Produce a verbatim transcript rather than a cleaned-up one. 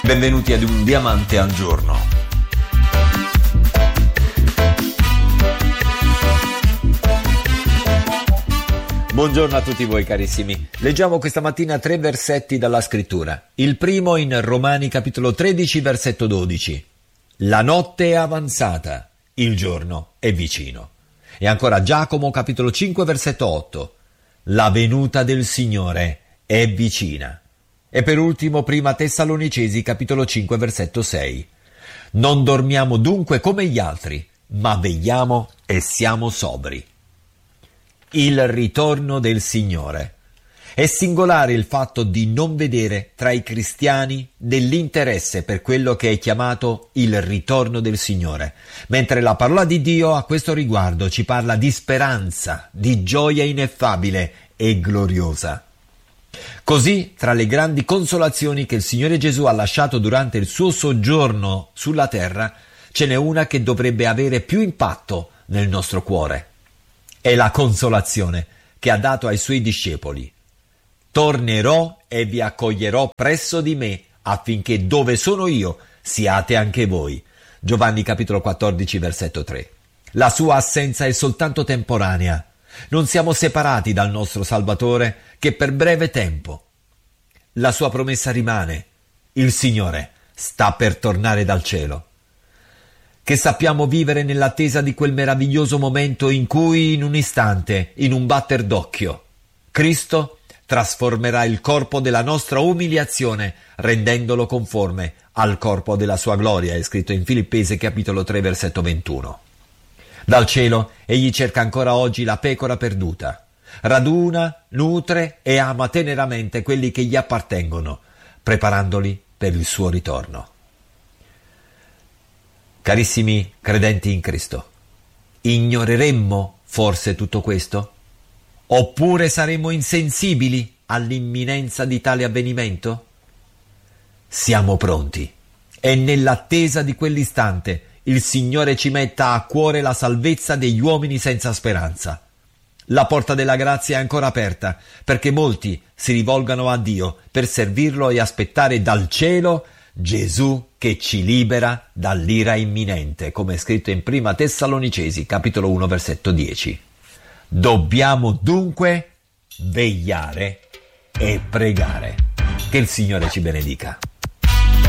Benvenuti ad un diamante al giorno. Buongiorno a tutti voi carissimi. Leggiamo questa mattina tre versetti dalla scrittura. Il primo in Romani capitolo tredici versetto dodici. La notte è avanzata, il giorno è vicino. E ancora Giacomo capitolo cinque versetto otto. La venuta del Signore è vicina. E per ultimo prima Tessalonicesi capitolo cinque versetto sei. Non dormiamo dunque come gli altri, ma vegliamo e siamo sobri. Il ritorno del Signore. È singolare il fatto di non vedere tra i cristiani dell'interesse per quello che è chiamato il ritorno del Signore, mentre la parola di Dio a questo riguardo ci parla di speranza, di gioia ineffabile e gloriosa. Così, tra le grandi consolazioni che il Signore Gesù ha lasciato durante il suo soggiorno sulla terra, ce n'è una che dovrebbe avere più impatto nel nostro cuore. È la consolazione che ha dato ai suoi discepoli. Tornerò e vi accoglierò presso di me, affinché dove sono io siate anche voi. Giovanni capitolo quattordici versetto tre. La sua assenza è soltanto temporanea. Non siamo separati dal nostro Salvatore che per breve tempo. La sua promessa rimane. Il Signore sta per tornare dal cielo. Che sappiamo vivere nell'attesa di quel meraviglioso momento in cui, in un istante, in un batter d'occhio, Cristo trasformerà il corpo della nostra umiliazione rendendolo conforme al corpo della sua gloria, è scritto in Filippesi capitolo tre versetto ventuno. Dal cielo egli cerca ancora oggi la pecora perduta, raduna, nutre e ama teneramente quelli che gli appartengono, preparandoli per il suo ritorno. Carissimi credenti in Cristo, ignoreremmo forse tutto questo? Oppure saremmo insensibili all'imminenza di tale avvenimento? Siamo pronti e nell'attesa di quell'istante il Signore ci metta a cuore la salvezza degli uomini senza speranza. La porta della grazia è ancora aperta perché molti si rivolgano a Dio per servirlo e aspettare dal cielo Gesù che ci libera dall'ira imminente, come è scritto in prima Tessalonicesi capitolo uno versetto dieci. Dobbiamo dunque vegliare e pregare. Che il Signore ci benedica.